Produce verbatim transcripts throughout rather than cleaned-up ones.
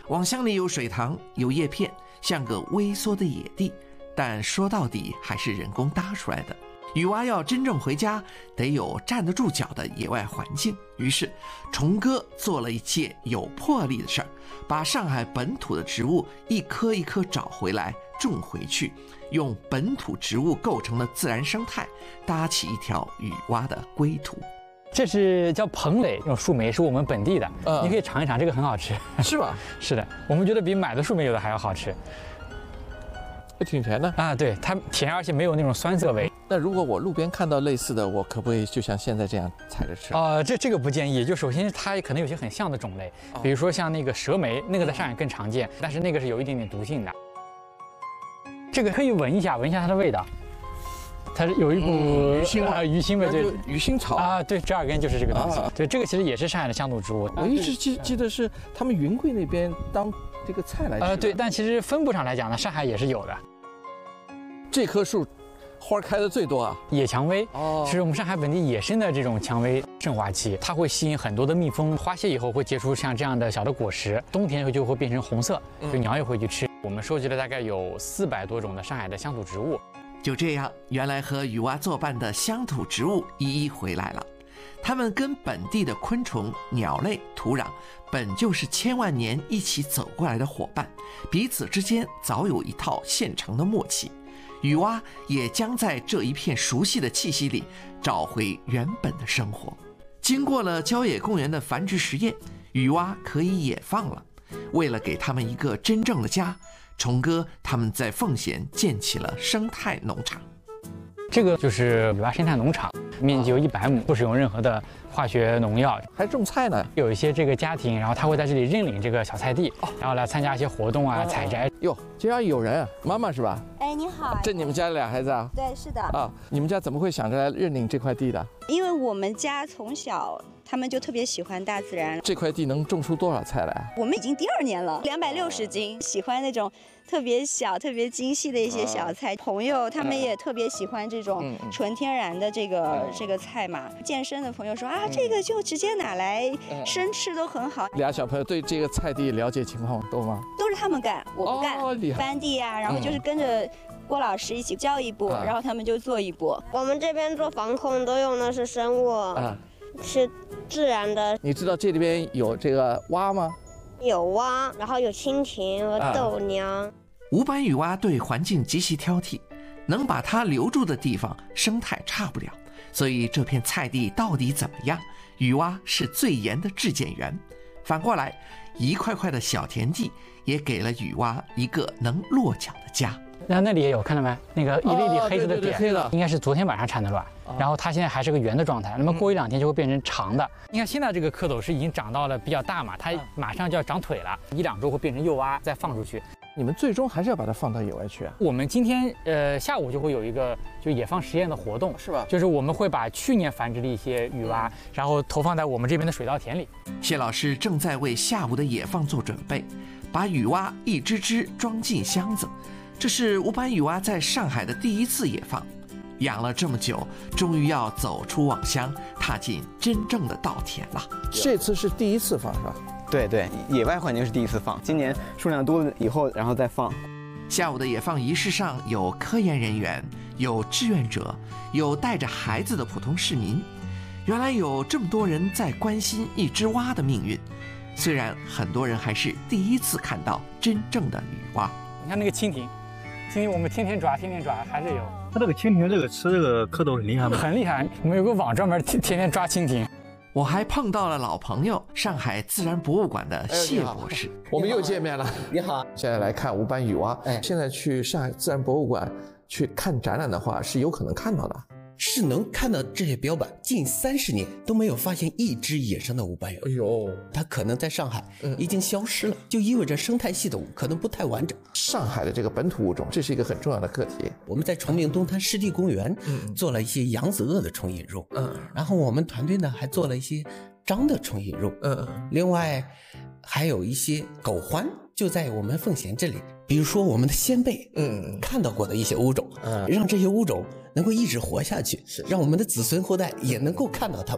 网箱里有水塘，有叶片，像个微缩的野地，但说到底还是人工搭出来的。雨蛙要真正回家，得有站得住脚的野外环境。于是，虫哥做了一件有魄力的事儿，把上海本土的植物一棵一棵找回来，种回去，用本土植物构成的自然生态，搭起一条雨蛙的归途。 这是叫蓬蕾，这种树莓是我们本地的， 嗯、 你可以尝一尝，这个很好吃。 是吧？ 是的，我们觉得比买的树莓有的还要好吃。 挺甜的啊，对，它甜，而且没有那种酸涩味。 那如果我路边看到类似的，我可不可以就像现在这样采着吃？ 呃，这这个不建议。就首先它可能有些很像的种类，比如说像那个蛇莓，那个在上海更常见，但是那个是有一点点毒性的。这个可以闻一下，闻一下它的味道，它是有一股、 嗯、鱼腥味、 呃，鱼腥味，对， 鱼腥草啊，对，折耳根就是这个东西。 啊、 对，这个其实也是上海的乡土植物。 我一直记记得是他们云贵那边当这个菜来吃。 呃，对，但其实分布上来讲呢，上海也是有的。 这棵树花开的最多啊， 野蔷薇哦， 是我们上海本地野生的这种蔷薇盛花期，它会吸引很多的蜜蜂，花谢以后会结出像这样的小的果实，冬天就会变成红色，就鸟也会去吃。嗯、我们收集了大概有四百多种的上海的乡土植物。 就这样，原来和雨蛙作伴的乡土植物一一回来了。它们跟本地的昆虫、鸟类、土壤本就是千万年一起走过来的伙伴，彼此之间早有一套现成的默契。雨蛙也将在这一片熟悉的气息里找回原本的生活。经过了郊野公园的繁殖实验，雨蛙可以野放了。为了给他们一个真正的家，虫哥他们在奉贤建起了生态农场。 这个就是雨蛙生态农场，面积有一百亩，不使用任何的化学农药， 还种菜呢。 有一些这个家庭，然后他会在这里认领这个小菜地，然后来参加一些活动啊、采摘。 哟，这家有人，妈妈是吧？ 哎，你好。 这你们家俩孩子啊？ 对，是的。 啊，你们家怎么会想着来认领这块地的？ 因为我们家从小他们就特别喜欢大自然。 这块地能种出多少菜来？ 我们已经第二年了，两百六十斤。喜欢那种特别小、特别精细的一些小菜。朋友他们也特别喜欢这种纯天然的这个这个菜嘛。健身的朋友说啊，这个就直接拿来生吃都很好。 俩小朋友对这个菜地了解情况多吗？ 都是他们干，我不干。 哦，厉害。 翻地啊，然后就是跟着郭老师一起教一步，然后他们就做一步。 我们这边做防控都用的是生物，啊、是自然的。 你知道这里边有这个蛙吗？ 有蛙，然后有蜻蜓和豆娘。啊、 无斑雨蛙对环境极其挑剔，能把它留住的地方生态差不了，所以这片菜地到底怎么样，雨蛙是最严的质检员。反过来，一块块的小田地也给了雨蛙一个能落脚的家。 那那里也有，看到没？那个一粒粒黑色的点， 哦、对对对黑的应该是昨天晚上产的卵，哦、然后它现在还是个圆的状态。那么过一两天就会变成长的。你看现在这个蝌蚪是已经长到了比较大嘛，它马上就要长腿了，一两周会变成幼蛙，再放出去。 你们最终还是要把它放到野外去啊？ 我们今天呃下午就会有一个就野放实验的活动， 是吧？ 就是我们会把去年繁殖的一些雨蛙，然后投放在我们这边的水稻田里。 谢老师正在为下午的野放做准备，把雨蛙一只只装进箱子。这是无斑雨蛙在上海的第一次野放，养了这么久，终于要走出网箱，踏进真正的稻田了。 这次是第一次放是吧？ 对对，野外环境是第一次放，今年数量多了以后，然后再放。 下午的野放仪式上有科研人员，有志愿者，有带着孩子的普通市民。原来有这么多人在关心一只蛙的命运，虽然很多人还是第一次看到真正的雨蛙。 你看那个蜻蜓，蜻蜓我们天天抓，天天抓，还是有。 它这个蜻蜓这个吃这个蝌蚪很厉害吗？ 很厉害，我们有个网专门天天天抓蜻蜓。 我还碰到了老朋友，上海自然博物馆的谢博士。 哎、我们又见面了。 你好， 现在来看无斑雨蛙。哎，现在去上海自然博物馆去看展览的话，是有可能看到的。 是能看到这些标本，近三十年都没有发现一只野生的无斑雨蛙。 哎呦， 它可能在上海已经消失了，嗯、就意味着生态系统可能不太完整。 上海的这个本土物种，这是一个很重要的课题。 我们在崇明东滩湿地公园，嗯，做了一些扬子鳄的虫引入，嗯，然后我们团队呢还做了一些章的虫引入，嗯，另外还有一些狗獾，就在我们奉贤这里。比如说我们的先辈，嗯，看到过的一些物种，嗯，让这些物种能够一直活下去，是让我们的子孙后代也能够看到它们。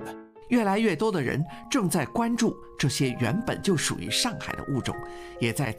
越来越多的人正在关注这些原本就属于上海的物种，也在